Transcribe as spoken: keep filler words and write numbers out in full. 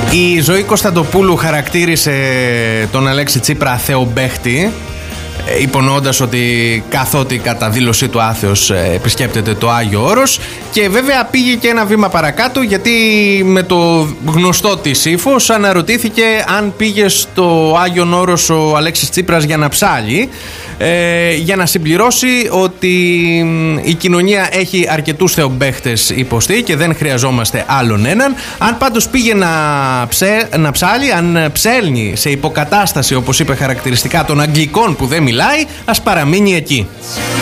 Η Ζωή Κωνσταντοπούλου χαρακτήρισε τον Αλέξη Τσίπρα θεομπαίχτη, υπονοώντας ότι καθότι κατά δήλωσή του άθεος επισκέπτεται το Άγιο Όρος, και βέβαια πήγε και ένα βήμα παρακάτω, γιατί με το γνωστό της ύφος αναρωτήθηκε αν πήγε στο Άγιον Όρος ο Αλέξης Τσίπρας για να ψάλει, ε, για να συμπληρώσει ότι η κοινωνία έχει αρκετούς θεομπαίχτες υποστεί και δεν χρειαζόμαστε άλλον έναν. Αν πάντως πήγε να, ψε, να ψάλει, αν ψέλνει σε υποκατάσταση, όπως είπε χαρακτηριστικά, των Αγγλικών που δεν μιλάει, ας παραμείνει εκεί.